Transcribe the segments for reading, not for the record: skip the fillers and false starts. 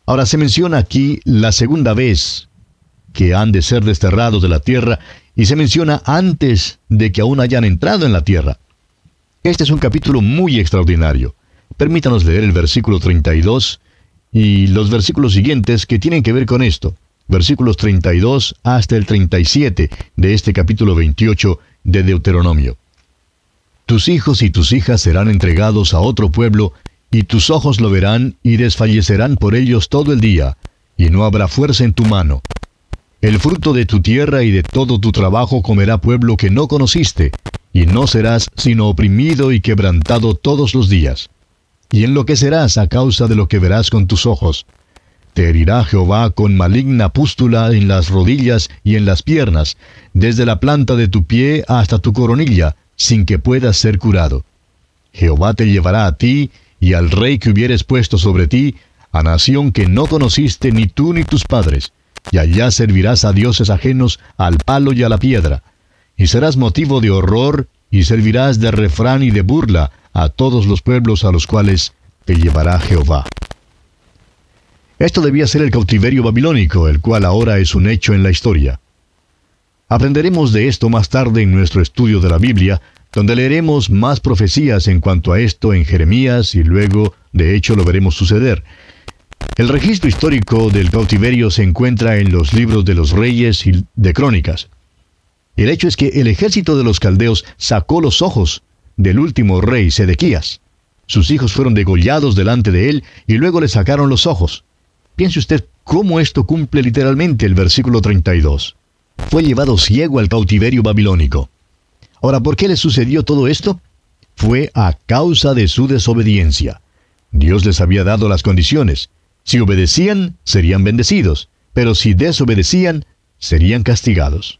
Ahora se menciona aquí la segunda vez que han de ser desterrados de la tierra, y se menciona antes de que aún hayan entrado en la tierra. Este es un capítulo muy extraordinario. Permítanos leer el versículo 32 y los versículos siguientes que tienen que ver con esto. Versículos 32 hasta el 37 de este capítulo 28 de Deuteronomio. Tus hijos y tus hijas serán entregados a otro pueblo, y tus ojos lo verán y desfallecerán por ellos todo el día, y no habrá fuerza en tu mano. El fruto de tu tierra y de todo tu trabajo comerá pueblo que no conociste, y no serás sino oprimido y quebrantado todos los días. Y enloquecerás a causa de lo que verás con tus ojos. Te herirá Jehová con maligna pústula en las rodillas y en las piernas, desde la planta de tu pie hasta tu coronilla, sin que puedas ser curado. Jehová te llevará a ti, y al rey que hubieres puesto sobre ti, a nación que no conociste ni tú ni tus padres, y allá servirás a dioses ajenos, al palo y a la piedra, y serás motivo de horror, y servirás de refrán y de burla a todos los pueblos a los cuales te llevará Jehová. Esto debía ser el cautiverio babilónico, el cual ahora es un hecho en la historia. Aprenderemos de esto más tarde en nuestro estudio de la Biblia, donde leeremos más profecías en cuanto a esto en Jeremías, y luego, de hecho, lo veremos suceder. El registro histórico del cautiverio se encuentra en los libros de los reyes y de crónicas. El hecho es que el ejército de los caldeos sacó los ojos del último rey Sedequías. Sus hijos fueron degollados delante de él, y luego le sacaron los ojos. Piense usted cómo esto cumple literalmente el versículo 32. Fue llevado ciego al cautiverio babilónico. Ahora, ¿por qué le sucedió todo esto? Fue a causa de su desobediencia. Dios les había dado las condiciones. Si obedecían, serían bendecidos, pero si desobedecían, serían castigados.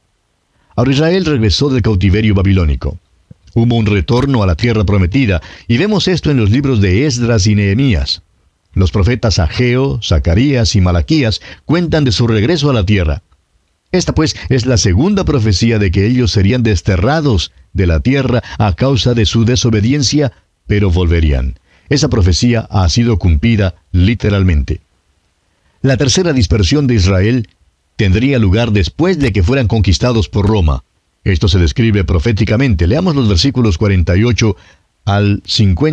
Ahora Israel regresó del cautiverio babilónico. Hubo un retorno a la tierra prometida, y vemos esto en los libros de Esdras y Nehemías. Los profetas Ageo, Zacarías y Malaquías cuentan de su regreso a la tierra. Esta pues es la segunda profecía de que ellos serían desterrados de la tierra a causa de su desobediencia, pero volverían. Esa profecía ha sido cumplida literalmente. La tercera dispersión de Israel tendría lugar después de que fueran conquistados por Roma. Esto se describe proféticamente. Leamos los versículos 48 al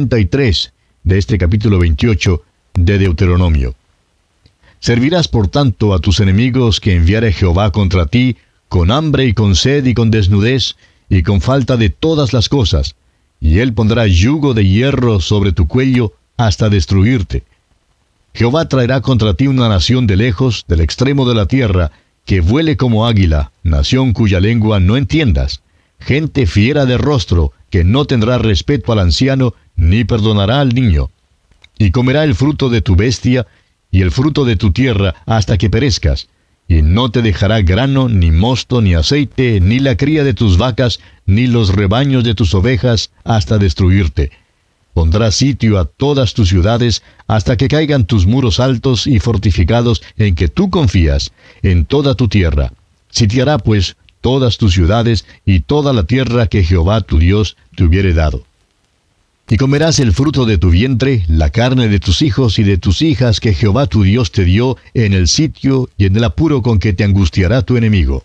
53 de este capítulo 28 de Deuteronomio. Servirás por tanto a tus enemigos que enviare Jehová contra ti, con hambre y con sed y con desnudez, y con falta de todas las cosas, y él pondrá yugo de hierro sobre tu cuello hasta destruirte. Jehová traerá contra ti una nación de lejos, del extremo de la tierra, que vuele como águila, nación cuya lengua no entiendas, gente fiera de rostro, que no tendrá respeto al anciano, ni perdonará al niño. Y comerá el fruto de tu bestia, y el fruto de tu tierra, hasta que perezcas, y no te dejará grano, ni mosto, ni aceite, ni la cría de tus vacas, ni los rebaños de tus ovejas, hasta destruirte. Pondrá sitio a todas tus ciudades, hasta que caigan tus muros altos y fortificados en que tú confías, en toda tu tierra. Sitiará pues todas tus ciudades y toda la tierra que Jehová tu Dios te hubiere dado. Y comerás el fruto de tu vientre, la carne de tus hijos y de tus hijas que Jehová tu Dios te dio en el sitio y en el apuro con que te angustiará tu enemigo.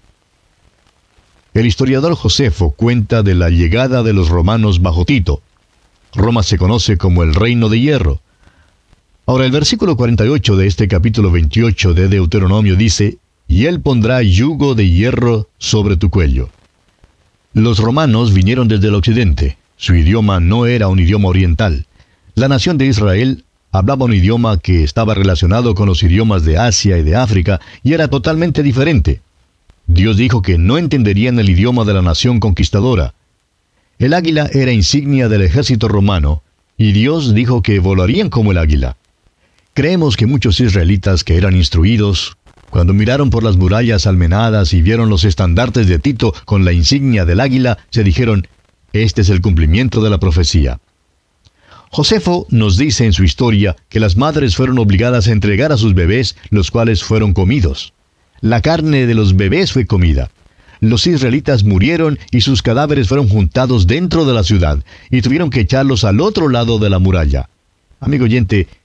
El historiador Josefo cuenta de la llegada de los romanos bajo Tito. Roma se conoce como el Reino de Hierro. Ahora el versículo 48 de este capítulo 28 de Deuteronomio dice, y él pondrá yugo de hierro sobre tu cuello. Los romanos vinieron desde el occidente. Su idioma no era un idioma oriental. La nación de Israel hablaba un idioma que estaba relacionado con los idiomas de Asia y de África, y era totalmente diferente. Dios dijo que no entenderían el idioma de la nación conquistadora. El águila era insignia del ejército romano, y Dios dijo que volarían como el águila. Creemos que muchos israelitas que eran instruidos, cuando miraron por las murallas almenadas y vieron los estandartes de Tito con la insignia del águila, se dijeron, este es el cumplimiento de la profecía. Josefo nos dice en su historia que las madres fueron obligadas a entregar a sus bebés, los cuales fueron comidos. La carne de los bebés fue comida. Los israelitas murieron y sus cadáveres fueron juntados dentro de la ciudad, y tuvieron que echarlos al otro lado de la muralla. Amigo oyente,